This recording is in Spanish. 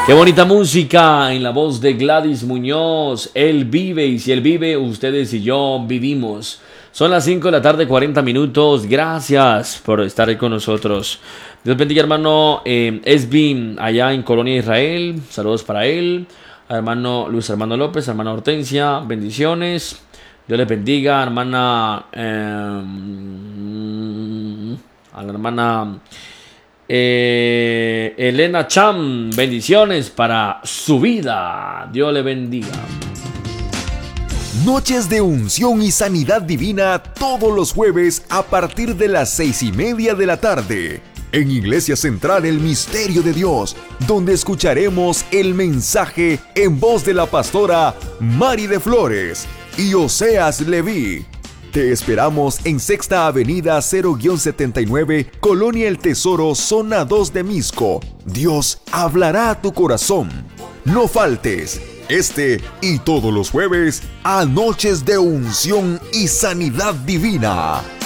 Qué bonita música en la voz de Gladys Muñoz. Él vive y si Él vive, ustedes y yo vivimos. Son las 5 de la tarde, 40 minutos. Gracias por estar ahí con nosotros. Dios bendiga, hermano Esbin, allá en Colonia, Israel. Saludos para él. Hermano Luis Armando López, hermana Hortensia, bendiciones. Dios les bendiga, hermana. A la hermana Elena Cham, bendiciones para su vida. Dios le bendiga. Noches de unción y sanidad divina todos los jueves a partir de las 6:30 de la tarde. En Iglesia Central El Misterio de Dios, donde escucharemos el mensaje en voz de la pastora Mari de Flores y Oseas Leví. Te esperamos en Sexta Avenida 0-79, Colonia El Tesoro, Zona 2 de Misco. Dios hablará a tu corazón. No faltes, este y todos los jueves, a Noches de Unción y Sanidad Divina.